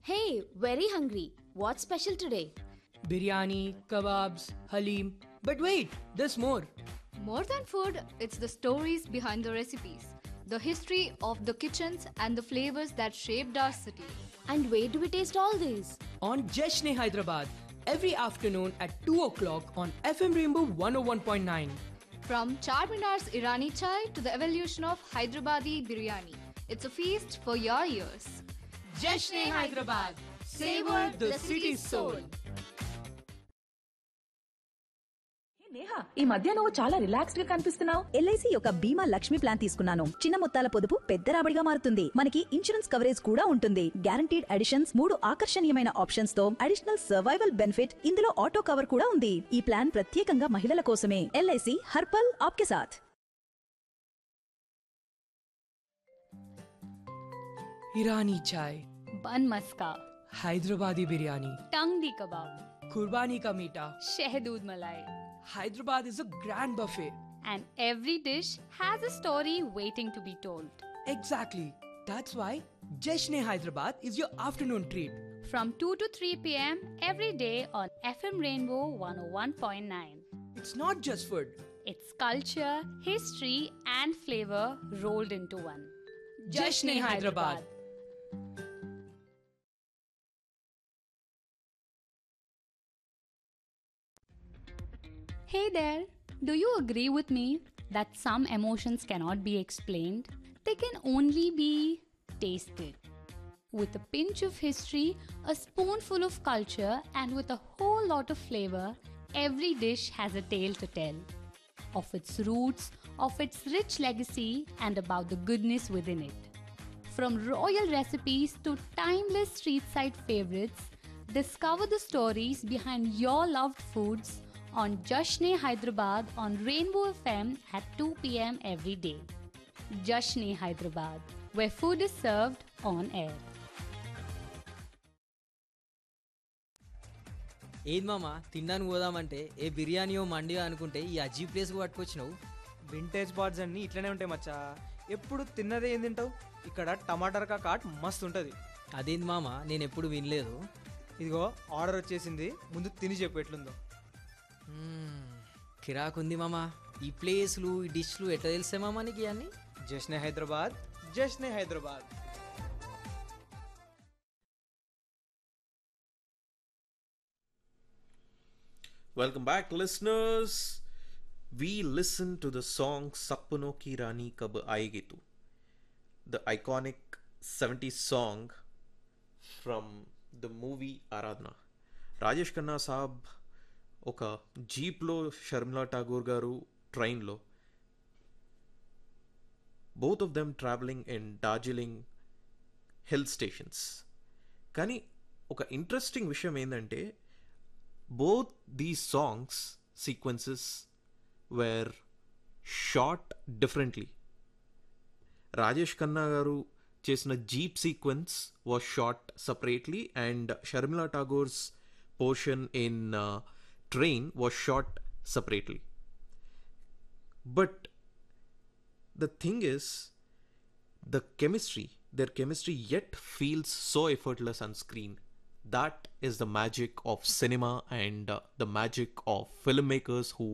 Hey, very hungry. What's special today? Biryani, kebabs, halim. But wait, there's more. More than food, it's the stories behind the recipes, the history of the kitchens, and the flavors that shaped our city. And where do we taste all these? On Jashne Hyderabad, every afternoon at 2 o'clock on FM Rainbow 101.9. From Charminar's Irani chai to the evolution of Hyderabadi biryani, it's a feast for your ears. Jashne Hyderabad. Savor the city's soul. Neha, ఈ మధ్య నువ్వు చాలా relaxed గా కనిపిస్తున్నావు. LIC యొక్క బీమా Lakshmi plan తీసుకున్నాను. చిన్న మొత్తాల పొదుపు పెద్ద రాబడిగా మారుతుంది. మనకి ఇన్సూరెన్స్ కవరేజ్ కూడా ఉంటుంది. గ్యారంటీడ్ అడిషన్స్, 3 ఆకర్షణీయమైన ఆప్షన్స్ తో అడిషనల్ సర్వైవల్ బెనిఫిట్, ఇందులో ఆటో కవర్ కూడా ఉంది. ఈ ప్లాన్ ప్రత్యేకంగా మహిళల కోసమే. ఎల్ఐసి హర్పల్ ఆప్కే సాథ్. Irani chai, Bun maska, Hyderabadi biryani, tangdi kebab, Kurbani ka meeta. shehdood malai. Hyderabad is a grand buffet. And every dish has a story waiting to be told. Exactly. That's why Jashne Hyderabad is your afternoon treat. From 2 to 3 p.m. every day on FM Rainbow 101.9. It's not just food. It's culture, history, and flavor rolled into one. Jashne Hyderabad. Hey there, do you agree with me that some emotions cannot be explained? They can only be tasted. With a pinch of history, a spoonful of culture, and with a whole lot of flavor, every dish has a tale to tell. Of its roots, of its rich legacy, and about the goodness within it. From royal recipes to timeless street side favorites, discover the stories behind your loved foods on Jashne Hyderabad on Rainbow FM at 2 p.m. every day. Jashne Hyderabad, where food is served on air. ఏది మామ తినడానికి పోదామంటే ఏ బిర్యానీయో మండియో అనుకుంటే ఈ అజీ ప్లేస్కి పట్టుకొచ్చినావు. Vintage birds అన్నీ ఇట్లనే ఉంటాయి మచ్చా. ఎప్పుడు తిన్నదే ఏం తింటావు? ఇక్కడ టమాటర్ కాట్ మస్తు ఉంటుంది. అదేంది మామ నేను ఎప్పుడు వినలేదు. ఇదిగో ఆర్డర్ వచ్చేసింది, ముందు తిని చెప్పు ఎట్లుందో. కిరాకుంది మామ. ఈ ప్లేస్లు ఈ డిష్లు ఎట్లా తెలిసే మామ నీకు ఇవన్నీ? జశ్నే Hyderabad, జశ్నే Hyderabad. Welcome back, listeners. We listen to the song Sapno Ki Rani Kab Aayegi Tu, the iconic 70s song from the movie Aradhna. Rajesh Khanna సాబ్ ఒక జీప్లో షర్మిలా ఠాగూర్ గారు ట్రైన్లో, both of them travelling in Darjeeling hill stations. కానీ ఒక ఇంట్రెస్టింగ్ విషయం ఏంటంటే both these songs sequences were shot differently. Rajesh Khanna garu chesina jeep sequence was shot separately and Sharmila Tagore's portion in train was shot separately. But the thing is, their chemistry yet feels so effortless on screen. That is the magic of cinema and the magic of filmmakers who